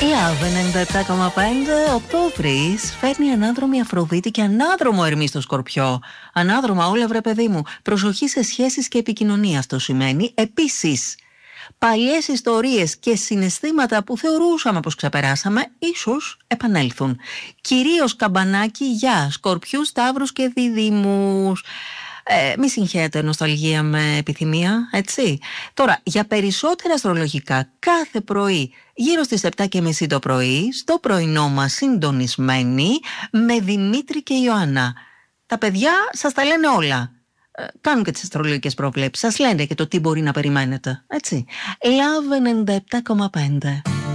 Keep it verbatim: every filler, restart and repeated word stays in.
Love ενενήντα επτά κόμμα πέντε. Οκτώβρης φέρνει ανάδρομη Αφροδίτη και ανάδρομο Ερμή στο Σκορπιό. Ανάδρομα όλα, βρε παιδί μου. Προσοχή σε σχέσεις και επικοινωνία, αυτό σημαίνει. Επίσης, παλιές ιστορίες και συναισθήματα που θεωρούσαμε πως ξεπεράσαμε, ίσως επανέλθουν. Κυρίως καμπανάκι για Σκορπιούς, Ταύρους και Διδύμους. Ε, μη συγχαίρετε νοσταλγία με επιθυμία, έτσι. Τώρα, για περισσότερα αστρολογικά, κάθε πρωί γύρω στις επτά και μισή το πρωί, στο πρωινό μας συντονισμένοι με Δημήτρη και Ιωάννα. Τα παιδιά σας τα λένε όλα. Ε, κάνουν και τις αστρολογικές προβλέψεις. Σας λένε και το τι μπορεί να περιμένετε, έτσι. Love ενενήντα επτά κόμμα πέντε.